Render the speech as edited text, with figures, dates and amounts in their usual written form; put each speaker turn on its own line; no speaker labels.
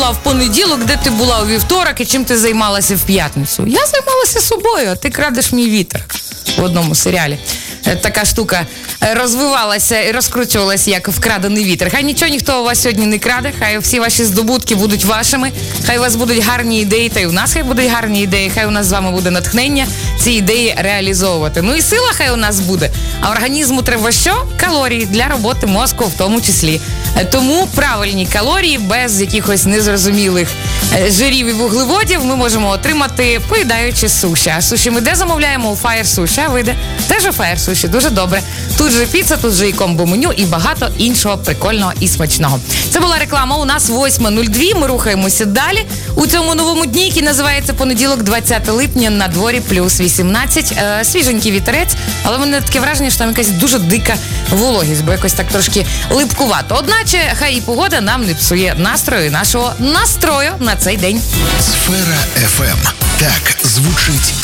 в понеділок, де ти була у вівторок і чим ти займалася в п'ятницю? Я займалася собою, а ти крадеш мій вітер в одному серіалі. Така штука розвивалася і розкручувалася, як вкрадений вітер. Хай нічого ніхто у вас сьогодні не краде, хай всі ваші здобутки будуть вашими, хай у вас будуть гарні ідеї, та й у нас хай будуть гарні ідеї, хай у нас з вами буде натхнення ці ідеї реалізовувати. Ну і сила хай у нас буде. А організму треба що? Калорії для роботи мозку в тому числі. Тому правильні калорії без якихось незрозумілих жирів і вуглеводів ми можемо отримати, поїдаючи суші. А суші ми де замовляємо? У Fire Sushi, а ви де? Теж у Fire Sushi, дуже добре. Тут же піца, тут же і комбо-меню, і багато іншого прикольного і смачного. Це була реклама. У нас 8:02, ми рухаємося далі. У цьому новому дні, який називається понеділок, 20 липня, на дворі плюс 18. Свіженький вітерець, але в мене таке враження, що там якась дуже дика вологість, бо якось так трошки липкувато. Одначе, хай і погода нам не псує настрою нашого настрою на цей день.
Сфера FM. Так звучить